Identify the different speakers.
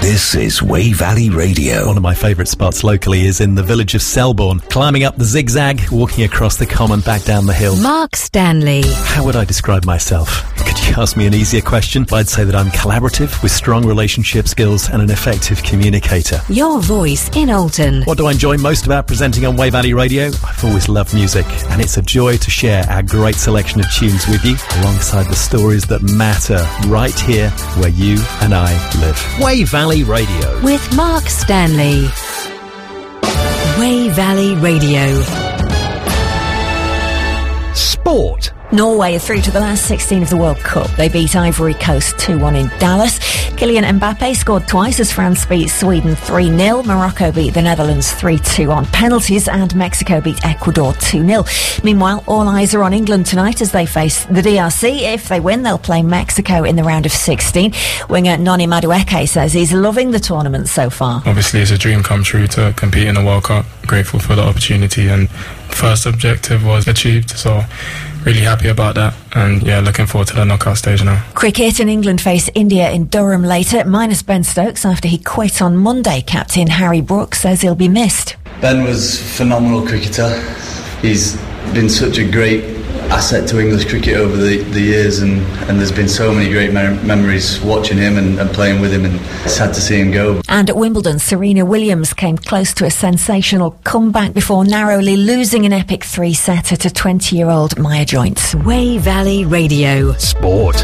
Speaker 1: This is Wey Valley Radio.
Speaker 2: One of my favourite spots locally is in the village of Selborne, climbing up the zigzag, walking across the common, back down the hill.
Speaker 3: Mark Stanley.
Speaker 2: How would I describe myself? Could you ask me an easier question? I'd say that I'm collaborative, with strong relationship skills and an effective communicator.
Speaker 3: Your voice in Alton.
Speaker 2: What do I enjoy most about presenting on Wey Valley Radio? I've always loved music, and it's a joy to share our great selection of tunes with you, alongside the stories that matter right here where you and I live. Wey Valley Radio.
Speaker 3: With Mark Stanley. Wey Valley Radio.
Speaker 1: Sport.
Speaker 4: Norway are through to the last 16 of the World Cup. They beat Ivory Coast 2-1 in Dallas. Kylian Mbappe scored twice as France beat Sweden 3-0. Morocco beat the Netherlands 3-2 on penalties, and Mexico beat Ecuador 2-0. Meanwhile, all eyes are on England tonight as they face the DRC. If they win, they'll play Mexico in the round of 16. Winger Noni Madueke says he's loving the tournament so far.
Speaker 5: Obviously, it's a dream come true to compete in the World Cup. Grateful for the opportunity, and first objective was achieved, so really happy about that, and looking forward to the knockout stage now.
Speaker 4: Cricket, and England face India in Durham later, minus Ben Stokes after he quit on Monday. Captain Harry Brooks says he'll be missed.
Speaker 6: Ben was a phenomenal cricketer. He's been such a great asset to English cricket over the years, and there's been so many great memories watching him and playing with him, and it's sad to see him go.
Speaker 4: And at Wimbledon, Serena Williams came close to a sensational comeback before narrowly losing an epic 3-setter to 20-year-old Maya Joynt.
Speaker 3: Wey Valley Radio.
Speaker 1: Sport.